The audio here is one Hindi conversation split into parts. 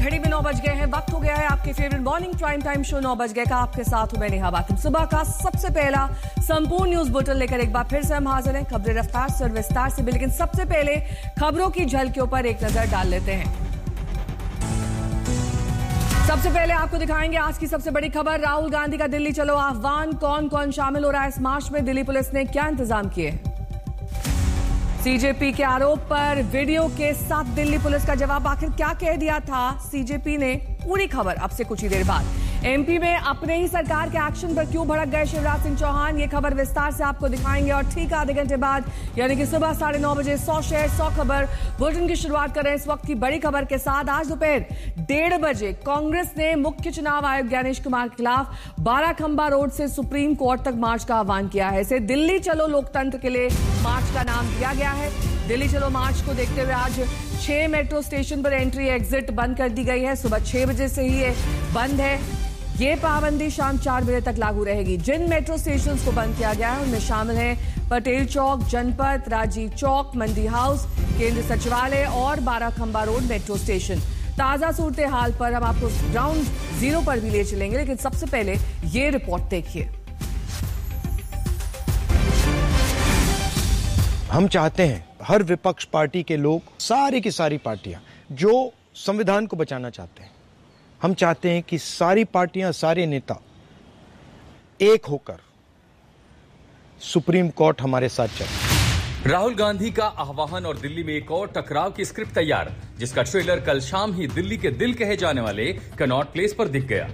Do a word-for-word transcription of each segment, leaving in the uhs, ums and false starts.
घड़ी में नौ बज गए हैं। वक्त हो गया है आपके favourite morning prime time show नौ बज गए का। आपके साथ हूं मैं नेहा बातिम। सुबह का सबसे पहला संपूर्ण न्यूज बुलेटिन लेकर एक बार फिर से हम हाजिर हैं, खबरें रफ्तार से और विस्तार से भी। लेकिन सबसे पहले खबरों की झलकियों पर एक नजर डाल लेते हैं। सबसे पहले आपको दिखाएंगे आज की सबसे बड़ी खबर। राहुल गांधी का दिल्ली चलो आह्वान, कौन कौन शामिल हो रहा है इस मार्च में, दिल्ली पुलिस ने क्या इंतजाम किए। सीजेपी के आरोप पर वीडियो के साथ दिल्ली पुलिस का जवाब, आखिर क्या कह दिया था सीजेपी ने, पूरी खबर अब से कुछ ही देर बाद। एमपी में अपने ही सरकार के एक्शन पर क्यों भड़क गए शिवराज सिंह चौहान, ये खबर विस्तार से आपको दिखाएंगे। और ठीक आधे घंटे बाद यानी कि सुबह साढ़े नौ बजे सौ शेयर सौ खबर बुलेटिन की शुरुआत कर रहे हैं इस वक्त की बड़ी खबर के साथ। आज दोपहर डेढ़ बजे कांग्रेस ने मुख्य चुनाव आयुक्त ज्ञानेश कुमार के खिलाफ बाराखंबा रोड से सुप्रीम कोर्ट तक मार्च का आह्वान किया है। इसे दिल्ली चलो लोकतंत्र के लिए मार्च का नाम दिया गया है। दिल्ली चलो मार्च को देखते हुए आज छह मेट्रो स्टेशन पर एंट्री एग्जिट बंद कर दी गई है। सुबह छह बजे से ही ये बंद है। ये पाबंदी शाम चार बजे तक लागू रहेगी। जिन मेट्रो स्टेशन को बंद किया गया है उनमें शामिल हैं पटेल चौक, जनपथ, राजीव चौक, मंडी हाउस, केंद्रीय सचिवालय और बाराखंबा रोड मेट्रो स्टेशन। ताजा सूरत हाल पर हम आपको ग्राउंड जीरो पर भी ले चलेंगे, लेकिन सबसे पहले ये रिपोर्ट देखिए। हम चाहते हैं हर विपक्ष पार्टी के लोग, सारी की सारी पार्टियां जो संविधान को बचाना चाहते हैं, हम चाहते हैं कि सारी पार्टियां, सारे नेता एक होकर सुप्रीम कोर्ट हमारे साथ चले। राहुल गांधी का आह्वान और दिल्ली में एक और टकराव की स्क्रिप्ट तैयार, जिसका ट्रेलर कल शाम ही दिल्ली के दिल कहे जाने वाले कनॉट प्लेस पर दिख गया।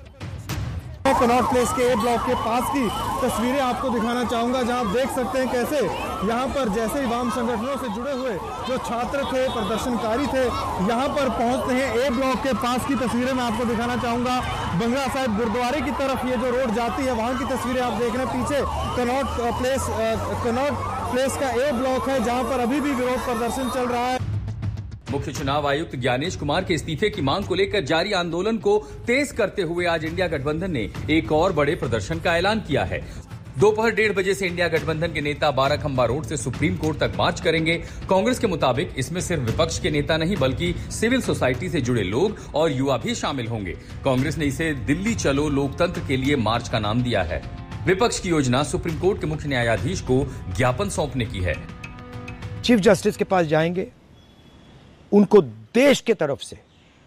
कनॉट प्लेस के ए ब्लॉक के पास की तस्वीरें आपको दिखाना चाहूंगा, जहां आप देख सकते हैं कैसे यहां पर जैसे ही वाम संगठनों से जुड़े हुए जो छात्र थे, प्रदर्शनकारी थे, यहां पर पहुंचते हैं। ए ब्लॉक के पास की तस्वीरें मैं आपको दिखाना चाहूंगा। बंगला साहिब गुरुद्वारे की तरफ ये जो रोड जाती है वहां की तस्वीरें आप देख रहे हैं। पीछे कनॉट प्लेस कनॉट प्लेस का ए ब्लॉक है, जहां पर अभी भी विरोध प्रदर्शन चल रहा है। मुख्य चुनाव आयुक्त ज्ञानेश कुमार के इस्तीफे की मांग को लेकर जारी आंदोलन को तेज करते हुए आज इंडिया गठबंधन ने एक और बड़े प्रदर्शन का ऐलान किया है। दोपहर डेढ़ बजे से इंडिया गठबंधन के नेता बाराखंबा रोड से सुप्रीम कोर्ट तक मार्च करेंगे। कांग्रेस के मुताबिक इसमें सिर्फ विपक्ष के नेता नहीं बल्कि सिविल सोसाइटी से जुड़े लोग और युवा भी शामिल होंगे। कांग्रेस ने इसे दिल्ली चलो लोकतंत्र के लिए मार्च का नाम दिया है। विपक्ष की योजना सुप्रीम कोर्ट के मुख्य न्यायाधीश को ज्ञापन सौंपने की है। चीफ जस्टिस के पास जाएंगे, उनको देश के तरफ से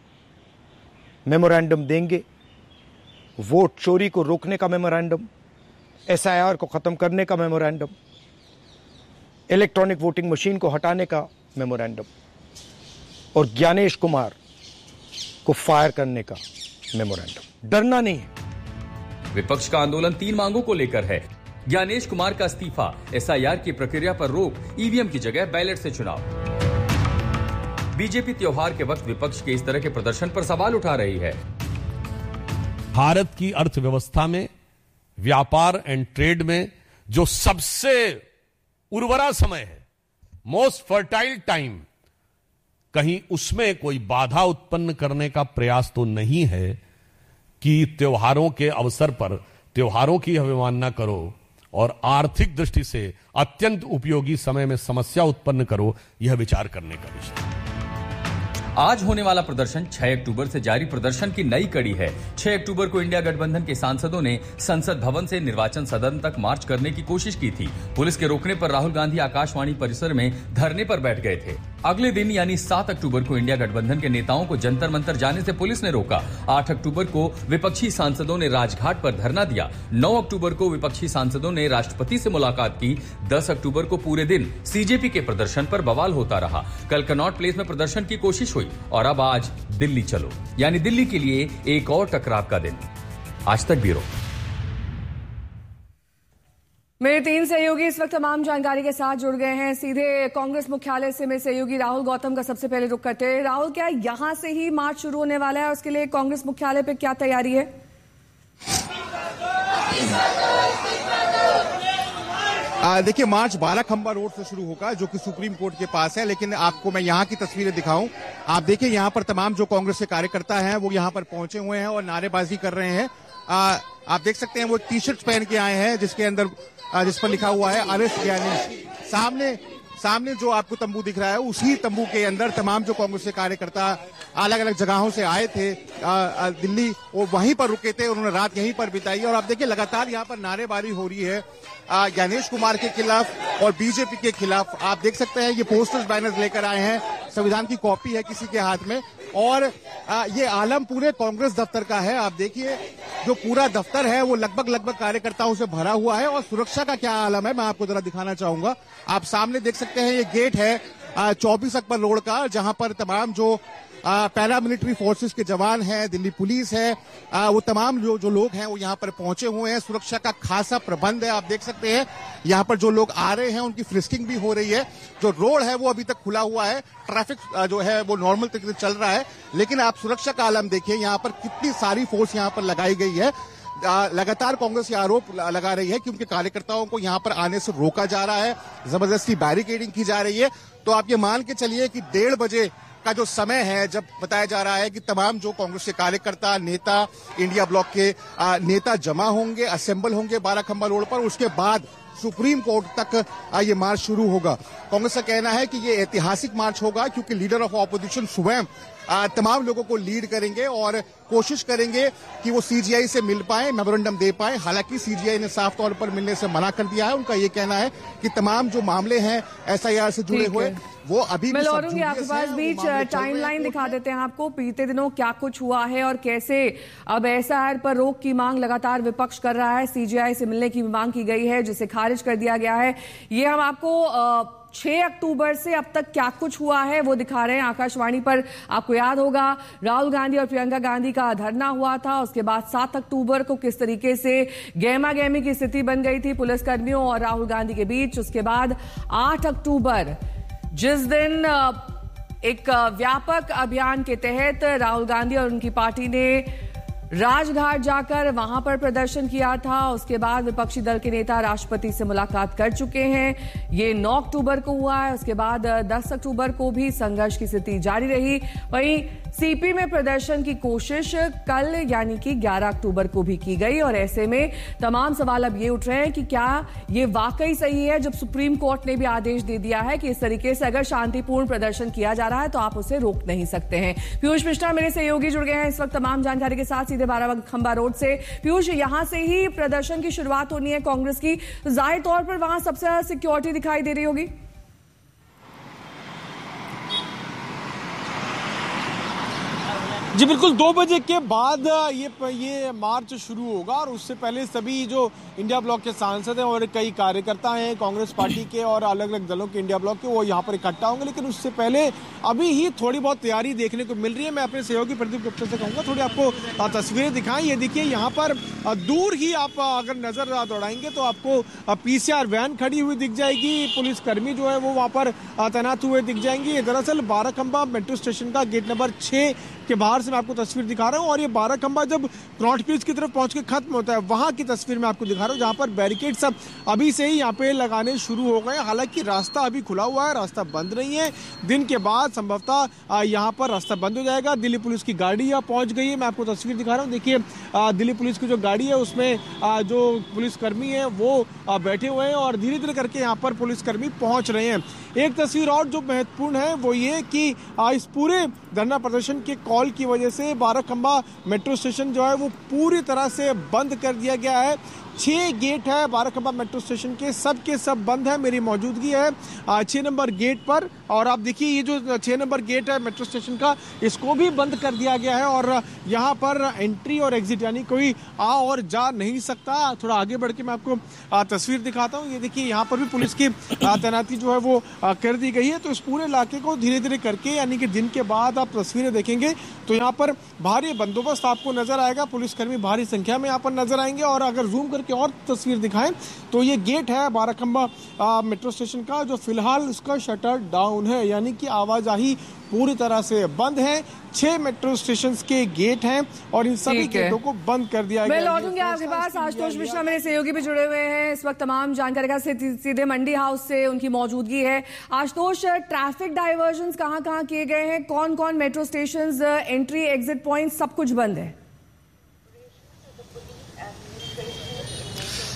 मेमोरेंडम देंगे, वोट चोरी को रोकने का मेमोरेंडम, एसआईआर को खत्म करने का मेमोरेंडम, इलेक्ट्रॉनिक वोटिंग मशीन को हटाने का मेमोरेंडम और ज्ञानेश कुमार को फायर करने का मेमोरेंडम। डरना नहीं है। विपक्ष का आंदोलन तीन मांगों को लेकर है। ज्ञानेश कुमार का इस्तीफा, एसआईआर की प्रक्रिया पर रोक, ईवीएम की जगह बैलेट से चुनाव। बीजेपी त्योहार के वक्त विपक्ष के इस तरह के प्रदर्शन पर सवाल उठा रही है। भारत की अर्थव्यवस्था में, व्यापार एंड ट्रेड में जो सबसे उर्वरा समय है, मोस्ट फर्टाइल टाइम, कहीं उसमें कोई बाधा उत्पन्न करने का प्रयास तो नहीं है कि त्योहारों के अवसर पर त्योहारों की अवमानना करो और आर्थिक दृष्टि से अत्यंत उपयोगी समय में समस्या उत्पन्न करो। यह विचार करने का विषय। आज होने वाला प्रदर्शन छह अक्टूबर से जारी प्रदर्शन की नई कड़ी है। छह अक्टूबर को इंडिया गठबंधन के सांसदों ने संसद भवन से निर्वाचन सदन तक मार्च करने की कोशिश की थी। पुलिस के रोकने पर राहुल गांधी आकाशवाणी परिसर में धरने पर बैठ गए थे। अगले दिन यानी सात अक्टूबर को इंडिया गठबंधन के नेताओं को जंतर मंतर जाने से पुलिस ने रोका। आठ अक्टूबर को विपक्षी सांसदों ने राजघाट पर धरना दिया। नौ अक्टूबर को विपक्षी सांसदों ने राष्ट्रपति से मुलाकात की। दस अक्टूबर को पूरे दिन सीजेपी के प्रदर्शन पर बवाल होता रहा। कल कनॉट प्लेस में प्रदर्शन की कोशिश हुई और अब आज दिल्ली चलो, यानी दिल्ली के लिए एक और टकराव का दिन। आज तक ब्यूरो। मेरे तीन सहयोगी इस वक्त तमाम जानकारी के साथ जुड़ गए हैं। सीधे कांग्रेस मुख्यालय से मेरे सहयोगी राहुल गौतम का सबसे पहले रुख करते हैं। राहुल, क्या यहां से ही मार्च शुरू होने वाला है? उसके लिए कांग्रेस मुख्यालय पे क्या तैयारी है? देखिए, मार्च बाराखंबा रोड से शुरू होगा, जो कि सुप्रीम कोर्ट के पास है। लेकिन आपको मैं यहाँ की तस्वीरें दिखाऊं। आप देखिए, यहाँ पर तमाम जो कांग्रेस के कार्यकर्ता हैं वो यहाँ पर पहुंचे हुए हैं और नारेबाजी कर रहे हैं। आ, आप देख सकते हैं वो टी शर्ट पहन के आए हैं जिसके अंदर जिस पर लिखा हुआ है अरेस्ट ज्ञानेश। सामने सामने जो आपको तंबू दिख रहा है, उसी तंबू के अंदर तमाम जो कांग्रेस के कार्यकर्ता अलग अलग जगहों से आए थे आ, आ, दिल्ली, वो वहीं पर रुके थे, उन्होंने रात यहीं पर बिताई। और आप देखिए लगातार यहाँ पर नारेबाजी हो रही है ज्ञानेश कुमार के खिलाफ और बीजेपी के खिलाफ। आप देख सकते हैं ये पोस्टर्स बैनर्स लेकर आए हैं, संविधान की कॉपी है किसी के हाथ में, और आ, ये आलम पूरे कांग्रेस दफ्तर का है। आप देखिए जो पूरा दफ्तर है वो लगभग लगभग कार्यकर्ताओं से भरा हुआ है। और सुरक्षा का क्या आलम है मैं आपको जरा दिखाना चाहूंगा। आप सामने देख सकते हैं ये गेट है चौबीस अकबर रोड का, जहां पर तमाम जो पैरा मिलिट्री फोर्सेस के जवान हैं, दिल्ली पुलिस है, आ, वो तमाम जो जो लोग हैं वो यहाँ पर पहुंचे हुए हैं। सुरक्षा का खासा प्रबंध है। आप देख सकते हैं यहाँ पर जो लोग आ रहे हैं उनकी फ्रिस्किंग भी हो रही है। जो रोड है वो अभी तक खुला हुआ है, ट्रैफिक जो है वो नॉर्मल तरीके से चल रहा है, लेकिन आप सुरक्षा का आलम देखिए, यहाँ पर कितनी सारी फोर्स यहाँ पर लगाई गई है। लगातार कांग्रेस ये आरोप लगा रही है कि उनके कार्यकर्ताओं को यहाँ पर आने से रोका जा रहा है, जबरदस्ती बैरिकेडिंग की जा रही है। तो आप ये मान के चलिए कि डेढ़ बजे का जो समय है, जब बताया जा रहा है कि तमाम जो कांग्रेस के कार्यकर्ता, नेता, इंडिया ब्लॉक के आ, नेता जमा होंगे, असेंबल होंगे बाराखंबा रोड पर, उसके बाद सुप्रीम कोर्ट तक आ, ये मार्च शुरू होगा। कांग्रेस का कहना है कि ये ऐतिहासिक मार्च होगा क्योंकि लीडर ऑफ ऑपोजिशन स्वयं आ, तमाम लोगों को लीड करेंगे और कोशिश करेंगे कि वो सीजीआई से मिल पाए, मेमोरेंडम दे पाए। हालांकि सीजीआई ने साफ तौर पर मिलने से मना कर दिया है। उनका ये कहना है कि तमाम जो मामले हैं एसआईआर से जुड़े हुए वो अभी मैं लौटूंगी आपके पास। बीच टाइमलाइन दिखा देते हैं आपको, बीते दिनों क्या कुछ हुआ है और कैसे अब एसआईआर पर रोक की मांग लगातार विपक्ष कर रहा है। सीजीआई से मिलने की मांग की गई है जिसे खारिज कर दिया गया है। ये हम आपको छह अक्टूबर से अब तक क्या कुछ हुआ है वो दिखा रहे हैं। आकाशवाणी पर आपको याद होगा राहुल गांधी और प्रियंका गांधी का धरना हुआ था, उसके बाद सात अक्टूबर को किस तरीके से गहमा गहमी की स्थिति बन गई थी पुलिसकर्मियों और राहुल गांधी के बीच। उसके बाद आठ अक्टूबर जिस दिन एक व्यापक अभियान के तहत राहुल गांधी और उनकी पार्टी ने राजघाट जाकर वहां पर प्रदर्शन किया था, उसके बाद विपक्षी दल के नेता राष्ट्रपति से मुलाकात कर चुके हैं। ये नौ अक्टूबर को हुआ है। उसके बाद दस अक्टूबर को भी संघर्ष की स्थिति जारी रही। वहीं सीपी में प्रदर्शन की कोशिश कल यानी कि ग्यारह अक्टूबर को भी की गई और ऐसे में तमाम सवाल अब ये उठ रहे हैं कि क्या ये वाकई सही है जब सुप्रीम कोर्ट ने भी आदेश दे दिया है कि इस तरीके से अगर शांतिपूर्ण प्रदर्शन किया जा रहा है तो आप उसे रोक नहीं सकते हैं। पीयूष मिश्रा मेरे सहयोगी जुड़ गए हैं इस वक्त तमाम जानकारी के साथ सीधे बाराखंबा रोड से। पीयूष, यहां से ही प्रदर्शन की शुरुआत होनी है कांग्रेस की, तो जाहिर तौर पर वहां सबसे ज्यादा सिक्योरिटी दिखाई दे रही होगी। जी बिल्कुल, दो बजे के बाद ये ये मार्च शुरू होगा और उससे पहले सभी जो इंडिया ब्लॉक के सांसद हैं और कई कार्यकर्ता हैं कांग्रेस पार्टी के और अलग अलग दलों के इंडिया ब्लॉक के, वो यहाँ पर इकट्ठा होंगे। लेकिन उससे पहले अभी ही थोड़ी बहुत तैयारी देखने को मिल रही है। मैं अपने सहयोगी प्रदीप गुप्ता से कहूँगा थोड़ी आपको तस्वीरें दिखाएं। ये देखिए यहाँ पर दूर ही आप अगर नजर दौड़ाएंगे तो आपको पीसीआर वैन खड़ी हुई दिख जाएगी, पुलिसकर्मी जो है वो वहाँ पर तैनात हुए दिख जाएंगे। ये दरअसल बाराखंबा मेट्रो स्टेशन का गेट नंबर छः के बाहर से मैं आपको तस्वीर दिखा रहा हूं और ये बाराखंबा जब कनॉट प्लेस की तरफ पहुंच के खत्म होता है वहां की तस्वीर मैं आपको दिखा रहा हूं, जहां पर बैरिकेड सब अभी से ही यहां पे लगाने शुरू हो गए। हालांकि रास्ता अभी खुला हुआ है, रास्ता बंद नहीं है। दिन के बाद संभवतः यहां पर रास्ता बंद हो जाएगा। दिल्ली पुलिस की गाड़ी यहां पहुंच गई है, मैं आपको तस्वीर दिखा रहा हूँ। देखिए दिल्ली पुलिस की जो गाड़ी है उसमें जो पुलिसकर्मी है वो बैठे हुए हैं और धीरे धीरे करके यहाँ पर पुलिसकर्मी पहुंच रहे हैं। एक तस्वीर और जो महत्वपूर्ण है वो ये कि इस पूरे धरना प्रदर्शन के कॉल की वजह से बाराखंबा मेट्रो स्टेशन जो है वो पूरी तरह से बंद कर दिया गया है। छह गेट है बाराखंबा मेट्रो स्टेशन के, सब के सब बंद है। मेरी मौजूदगी है छह नंबर गेट पर और आप देखिए ये जो छह नंबर गेट है मेट्रो स्टेशन का, इसको भी बंद कर दिया गया है और यहाँ पर एंट्री और एग्जिट यानी कोई आ और जा नहीं सकता। थोड़ा आगे बढ़ के मैं आपको तस्वीर दिखाता हूँ। ये देखिए यहाँ पर भी पुलिस की तैनाती जो है वो कर दी गई है। तो इस पूरे इलाके को धीरे धीरे करके यानी कि दिन के बाद आप तस्वीरें देखेंगे तो यहाँ पर भारी बंदोबस्त आपको नजर आएगा, पुलिसकर्मी भारी संख्या में यहाँ पर नजर आएंगे। और अगर जूम करके और तस्वीर दिखाएं तो ये गेट है बाराखंबा मेट्रो स्टेशन का जो फिलहाल इसका शटर डाउन है यानी कि आवाजाही पूरी तरह से बंद है। छह मेट्रो स्टेशन के गेट हैं और इन सभी गेटों को बंद कर दिया गया। मैं लौटूंगी आपके पास। आशुतोष मिश्रा मेरे सहयोगी भी जुड़े हुए हैं इस वक्त तमाम जानकारी का सीधे मंडी हाउस से उनकी मौजूदगी है। आशुतोष, ट्रैफिक डाइवर्जन कहां कहां किए गए हैं, कौन कौन metro station, entry exit point सब कुछ बंद है?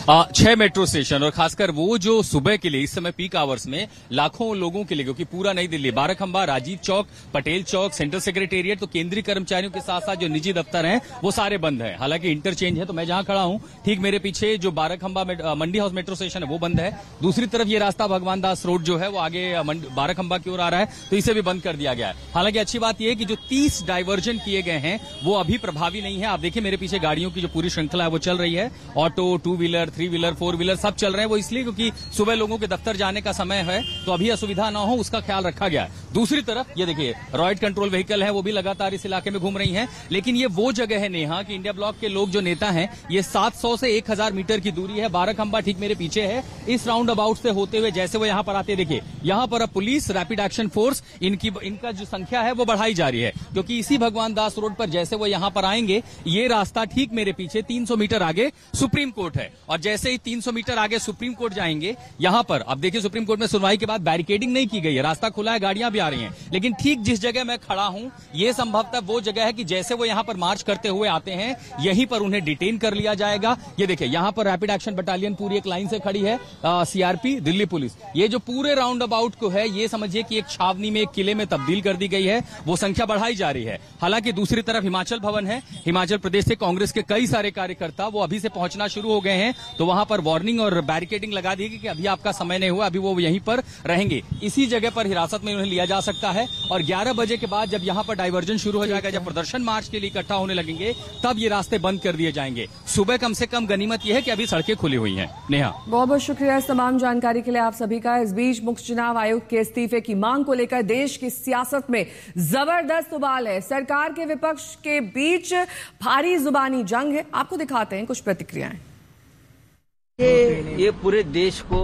छह मेट्रो स्टेशन और खासकर वो जो सुबह के लिए इस समय पीक आवर्स में लाखों लोगों के लिए, क्योंकि पूरा नई दिल्ली, बाराखंबा, राजीव चौक, पटेल चौक, सेंट्रल सेक्रेटेरिएट, तो केंद्रीय कर्मचारियों के साथ साथ जो निजी दफ्तर हैं वो सारे बंद हैं। हालांकि इंटरचेंज है, तो मैं जहां खड़ा हूं ठीक मेरे पीछे जो बाराखंबा मंडी हाउस मेट्रो स्टेशन है वो बंद है। दूसरी तरफ ये रास्ता भगवान दास रोड जो है वो आगे बाराखंबा की ओर आ रहा है, तो इसे भी बंद कर दिया गया है। हालांकि अच्छी बात यह है कि जो तीस डायवर्जन किए गए हैं वो अभी प्रभावी नहीं है। आप देखिए मेरे पीछे गाड़ियों की जो पूरी श्रृंखला है वो चल रही है, auto, two wheeler, three wheeler, four wheeler सब चल रहे हैं। वो इसलिए क्योंकि सुबह लोगों के दफ्तर जाने का समय है, तो अभी असुविधा ना हो उसका ख्याल रखा गया है। दूसरी तरफ ये देखिए रॉयड कंट्रोल व्हीकल है, वो भी लगातार इस इलाके में घूम रही हैं। लेकिन ये वो जगह है नेहा कि इंडिया ब्लॉक के लोग जो नेता हैं, ये सात सौ से एक हज़ार मीटर की दूरी है, बाराखंबा ठीक मेरे पीछे है, इस राउंड अबाउट से होते हुए जैसे वो यहां पर आते, देखिए यहां पर अब पुलिस, रैपिड एक्शन फोर्स, इनकी इनका जो संख्या है वो बढ़ाई जा रही है, क्योंकि इसी भगवान दास रोड पर जैसे वो यहां पर आएंगे, ये रास्ता ठीक मेरे पीछे तीन सौ मीटर आगे सुप्रीम कोर्ट है, और जैसे ही तीन सौ मीटर आगे सुप्रीम कोर्ट जाएंगे, यहां पर अब देखिए सुप्रीम कोर्ट में सुनवाई के बाद बैरिकेडिंग नहीं की गई है, रास्ता खुला है, गाड़ियां भी आ रही हैं। लेकिन ठीक जिस जगह मैं खड़ा हूं, ये संभवतः वो जगह है कि जैसे वो यहां पर मार्च करते हुए आते हैं, यहीं पर उन्हें डिटेन कर लिया जाएगा। ये देखिए यहां पर रैपिड एक्शन बटालियन पूरी एक लाइन से खड़ी है, सीआरपी, दिल्ली पुलिस, ये जो पूरे राउंड अबाउट को है, ये समझिए कि एक छावनी में, एक किले में तब्दील कर दी गई है, वो संख्या बढ़ाई जा रही है। हालांकि दूसरी तरफ हिमाचल भवन है, हिमाचल प्रदेश से कांग्रेस के कई सारे कार्यकर्ता वो अभी से पहुंचना शुरू हो गए हैं, तो वहां पर वार्निंग और बैरिकेडिंग लगा दी गई कि अभी आपका समय नहीं हुआ, अभी वो यहीं पर रहेंगे। इसी जगह पर हिरासत में उन्हें लिया जा सकता है, और ग्यारह बजे के बाद जब यहां पर डाइवर्जन शुरू हो जाएगा, जब प्रदर्शन मार्च के लिए इकट्ठा होने लगेंगे, तब ये रास्ते बंद कर दिए जाएंगे। सुबह कम से कम गनीमत यह है कि अभी सड़कें खुली हुई हैं। नेहा, बहुत बहुत शुक्रिया इस तमाम जानकारी के लिए आप सभी का। इस बीच मुख्य चुनाव आयुक्त के इस्तीफे की मांग को लेकर देश की सियासत में जबरदस्त उबाल है। सरकार के विपक्ष के बीच भारी जुबानी जंग है। आपको दिखाते हैं कुछ प्रतिक्रियाएं। ये, ये पूरे देश को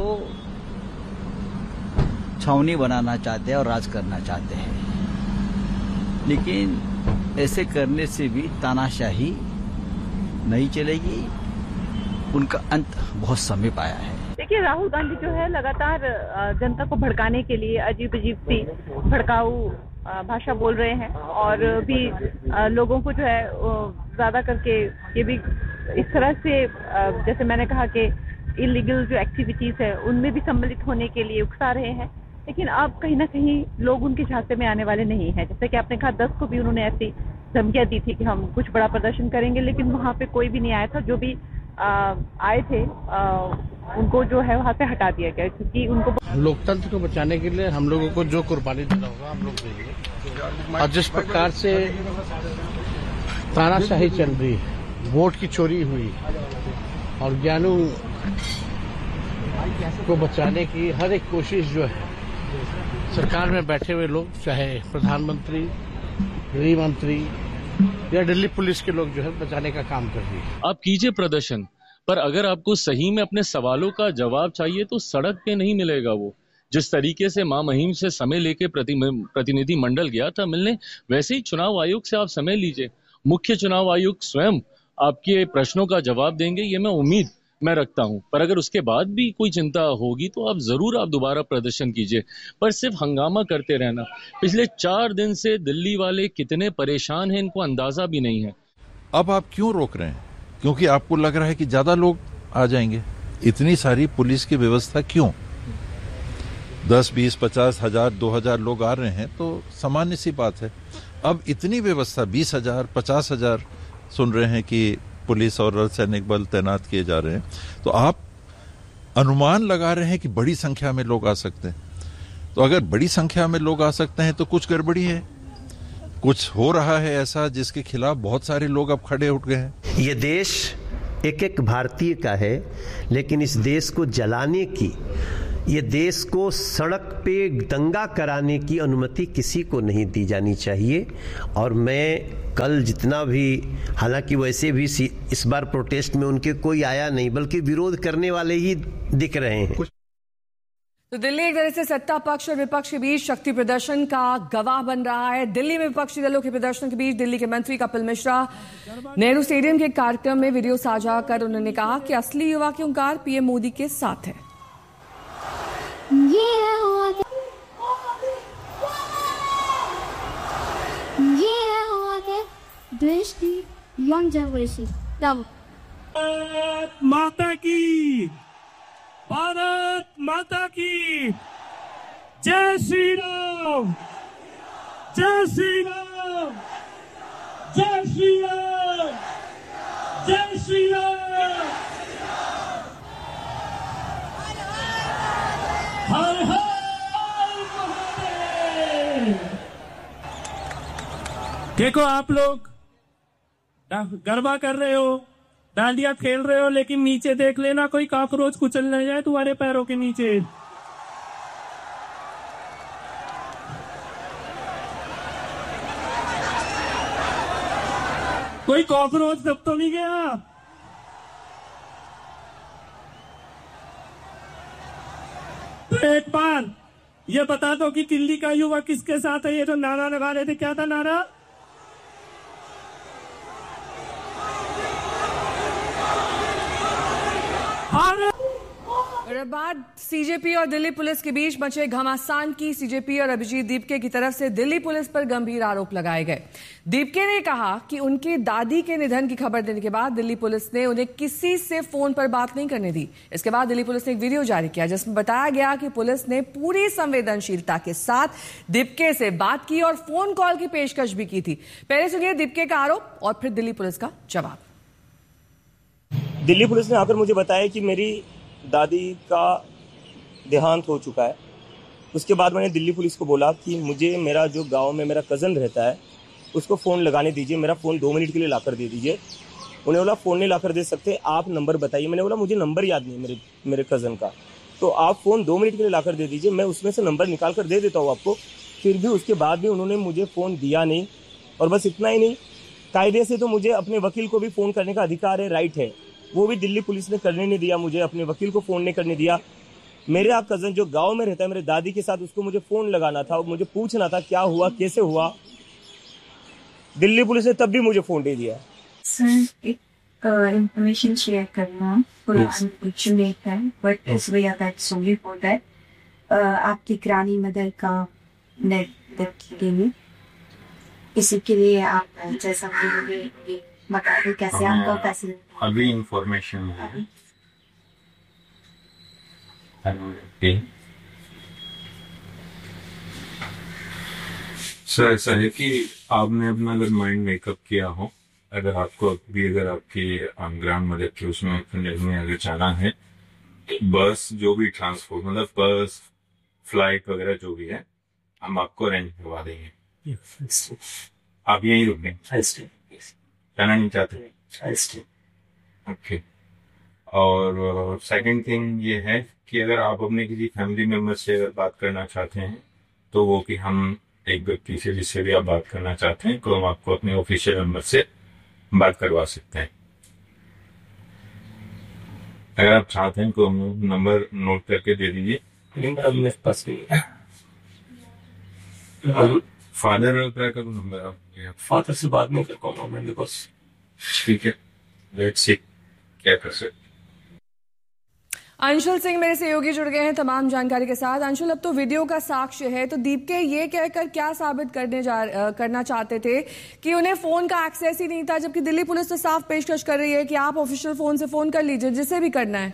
छावनी बनाना चाहते हैं और राज करना चाहते हैं, लेकिन ऐसे करने से भी तानाशाही नहीं चलेगी, उनका अंत बहुत समीप आया है। देखिए राहुल गांधी जो है लगातार जनता को भड़काने के लिए अजीब अजीब सी भड़काऊ भाषा बोल रहे हैं, और भी लोगों को जो है ज्यादा करके ये भी इस तरह से, जैसे मैंने कहा कि इलीगल जो एक्टिविटीज है उनमें भी सम्मिलित होने के लिए उकसा रहे हैं। लेकिन अब कहीं ना कहीं लोग उनके झांसे में आने वाले नहीं हैं। जैसे कि आपने कहा, दस को भी उन्होंने ऐसी धमकियां दी थी कि हम कुछ बड़ा प्रदर्शन करेंगे, लेकिन वहां पे कोई भी नहीं आया था। जो भी आ, आए थे आ, उनको जो है वहां से हटा दिया गया, क्योंकि उनको लोकतंत्र को बचाने के लिए हम लोगों को जो कुर्बानी देना होगा हम लोग देंगे। और जिस प्रकार से तानाशाही चल रही है, वोट की चोरी हुई, और ज्ञानू को बचाने की हर एक कोशिश जो है सरकार में बैठे हुए लोग, चाहे प्रधानमंत्री, गृह मंत्री या दिल्ली पुलिस के लोग जो है बचाने का काम कर रही है। आप कीजिए प्रदर्शन, पर अगर आपको सही में अपने सवालों का जवाब चाहिए तो सड़क पे नहीं मिलेगा। वो जिस तरीके से मां महिम से समय लेके प्रति, प्रतिनिधि मंडल गया था मिलने, वैसे ही चुनाव आयोग से आप समय लीजिए। मुख्य चुनाव आयुक्त स्वयं आपके प्रश्नों का जवाब देंगे, ये मैं उम्मीद मैं रखता हूं। पर अगर उसके बाद भी कोई चिंता होगी तो आप जरूर आप दोबारा प्रदर्शन कीजिए, पर सिर्फ हंगामा करते रहना। पिछले चार दिन से दिल्ली वाले कितने परेशान हैं, इनको अंदाजा भी नहीं है। अब आप क्यों रोक रहे हैं? क्योंकि आपको लग रहा है कि ज्यादा लोग आ जाएंगे। इतनी सारी पुलिस की व्यवस्था क्यों? दस, बीस, पचास हजार, दो हजार लोग आ रहे हैं तो सामान्य सी बात है। अब इतनी व्यवस्था, बीस हजार, पचास हजार सुन रहे हैं कि पुलिस और अर्धसैनिक बल तैनात किए जा रहे हैं, तो आप अनुमान लगा रहे हैं कि बड़ी संख्या में लोग आ सकते हैं। तो अगर बड़ी संख्या में लोग आ सकते हैं तो कुछ गड़बड़ी है, कुछ हो रहा है ऐसा जिसके खिलाफ बहुत सारे लोग अब खड़े उठ गए हैं। ये देश एक एक भारतीय का है, लेकिन इस देश को जलाने की, ये देश को सड़क पे दंगा कराने की अनुमति किसी को नहीं दी जानी चाहिए। और मैं कल जितना भी, हालांकि वैसे भी इस बार प्रोटेस्ट में उनके कोई आया नहीं, बल्कि विरोध करने वाले ही दिख रहे हैं। तो दिल्ली एक तरह से सत्ता पक्ष और विपक्ष के बीच शक्ति प्रदर्शन का गवाह बन रहा है। दिल्ली में विपक्षी दलों के प्रदर्शन के बीच दिल्ली के मंत्री कपिल मिश्रा नेहरू स्टेडियम के कार्यक्रम में वीडियो साझा कर उन्होंने कहा कि असली युवा की हुंकार पीएम मोदी के साथ है। ये है हुआ के, ये है हुआ के देश की यंग जनरेशन। तब भारत माता की, भारत माता की जय श्री राम, जय श्री राम, जय श्री राम, जय श्री राम, हर हर महादेव। देखो आप लोग गरबा कर रहे हो, डांडिया खेल रहे हो, लेकिन नीचे देख लेना कोई कॉकरोच कुचल न जाए तुम्हारे पैरों के नीचे। कोई कॉकरोच दब तो नहीं गया? तो एक बार ये बता दो कि दिल्ली का युवा किसके साथ है? ये जो नारा लगा रहे थे, क्या था नारा? बाद सीजेपी और दिल्ली पुलिस के बीच मचे घमासान की सीजेपी और अभिजीत दीपके की तरफ से दिल्ली पुलिस पर गंभीर आरोप लगाए गए। दीपके ने कहा कि उनकी दादी के निधन की खबर देने के बाद दिल्ली पुलिस ने उन्हें किसी से फोन पर बात नहीं करने दी। इसके बाद दिल्ली पुलिस ने एक वीडियो जारी किया जिसमें बताया गया कि पुलिस ने पूरी संवेदनशीलता के साथ दीपके से बात की और फोन कॉल की पेशकश भी की थी। पहले सुनिए दीपके का आरोप और फिर दिल्ली पुलिस का जवाब। दिल्ली पुलिस ने आकर मुझे बताया कि मेरी दादी का देहांत हो चुका है। उसके बाद मैंने दिल्ली पुलिस को बोला कि मुझे मेरा जो गांव में मेरा कज़न रहता है उसको फ़ोन लगाने दीजिए, मेरा फ़ोन दो मिनट के लिए लाकर दे दीजिए। उन्हें बोला फ़ोन नहीं लाकर दे सकते, आप नंबर बताइए। मैंने बोला मुझे नंबर याद नहीं मेरे मेरे कज़न का, तो आप फ़ोन दो मिनट के लिए लाकर दे दीजिए, मैं उसमें से नंबर निकाल कर दे देता हूँ आपको। फिर भी उसके बाद भी उन्होंने मुझे फ़ोन दिया नहीं। और बस इतना ही नहीं, कायदे से तो मुझे अपने वकील को भी फ़ोन करने का अधिकार है, राइट है, वो भी दिल्ली पुलिस ने करने नहीं दिया, मुझे अपने वकील को फ़ोन नहीं करने दिया। मेरा कज़न जो गांव में रहता है मेरे दादी के साथ, उसको मुझे फ़ोन लगाना था, मुझे पूछना था क्या हुआ, कैसे हुआ। दिल्ली पुलिस ने तब भी मुझे फ़ोन दे दिया। सर एक इंफॉर्मेशन शेयर करना पुराना कुछ नहीं है, बट इस way that Soli for that आपकी ग्रानी मदर का नेट के लिए इसी के लिए आप जैसा बोलोगे बता दो कैसे आपका पैसे। अभी इंफॉर्मेशन है सर, ऐसा है कि आपने अपना अगर माइंड मेकअप किया हो, अगर आपको अभी अगर आपकी ग्रांड मदर के उसमें में अगर जाना है, बस जो भी ट्रांसपोर्ट मतलब बस फ्लाइट वगैरह जो भी है हम आपको अरेंज करवा देंगे। आप यहीं रुकें, जाना नहीं चाहते? ओके। और सेकंड थिंग ये है कि अगर आप अपने किसी फैमिली मेम्बर से अगर बात करना चाहते हैं तो वो कि हम एक व्यक्ति से जिससे भी आप बात करना चाहते हैं तो हम आपको अपने ऑफिशियल नंबर से बात करवा सकते हैं। अगर आप चाहते हैं तो हम नंबर नोट करके दे दीजिए। फादर का नंबर आप फादर से बात नहीं कर पाऊंगा मैं, बिकॉज ठीक है, लेट्स सी क्या कर सकते। अंशुल सिंह मेरे सहयोगी जुड़ गए हैं तमाम जानकारी के साथ। अंशुल, अब तो वीडियो का साक्ष्य है, तो दीपके ये कहकर क्या साबित करने जा आ, करना चाहते थे कि उन्हें फोन का एक्सेस ही नहीं था, जबकि दिल्ली पुलिस तो साफ पेशकश कर रही है कि आप ऑफिशियल फोन से फोन कर लीजिए जिसे भी करना है।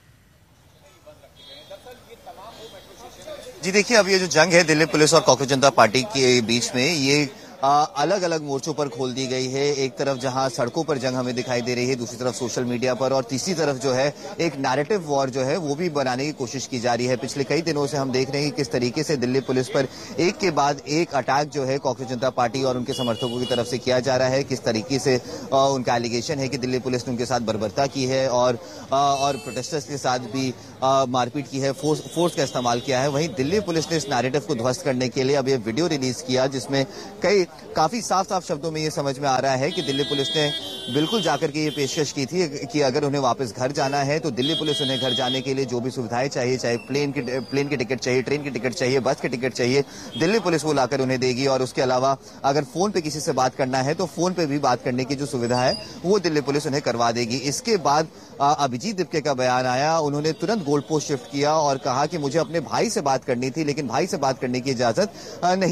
जी देखिए, अब ये जो जंग है दिल्ली पुलिस और कांग्रेस जनता पार्टी के बीच में, ये आ, अलग अलग मोर्चों पर खोल दी गई है। एक तरफ जहां सड़कों पर जंग हमें दिखाई दे रही है, दूसरी तरफ सोशल मीडिया पर, और तीसरी तरफ जो है एक नैरेटिव वॉर जो है वो भी बनाने की कोशिश की जा रही है। पिछले कई दिनों से हम देख रहे हैं किस तरीके से दिल्ली पुलिस पर एक के बाद एक अटैक जो है कांग्रेस जनता पार्टी और उनके समर्थकों की तरफ से किया जा रहा है। किस तरीके से आ, उनका एलिगेशन है कि दिल्ली पुलिस ने उनके साथ बर्बरता की है और आ, और प्रोटेस्टर्स के साथ भी आ, मारपीट की है, फोर्स फोर्स का इस्तेमाल किया है। वहीं दिल्ली पुलिस ने इस नैरेटिव को ध्वस्त करने के लिए अब ये वीडियो रिलीज किया जिसमें कई काफी साफ साफ शब्दों में ये समझ में आ रहा है कि दिल्ली पुलिस ने बिल्कुल जाकर के ये पेशकश की थी कि अगर उन्हें वापस घर जाना है तो दिल्ली पुलिस उन्हें घर जाने के लिए जो भी सुविधाएं चाहिए, चाहे प्लेन की प्लेन की टिकट चाहिए, ट्रेन की टिकट चाहिए, बस की टिकट चाहिए, दिल्ली पुलिस वो लाकर उन्हें देगी। और उसके अलावा अगर फोन पे किसी से बात करना है तो फोन पे भी बात करने की जो सुविधा है वो दिल्ली पुलिस उन्हें करवा देगी। इसके बाद अभिजीत दीपके का बयान आया, उन्होंने तुरंत गोल पोस्ट शिफ्ट किया और कहा कि मुझे अपने भाई से बात करनी थी लेकिन भाई से बात करने की इजाजत नहीं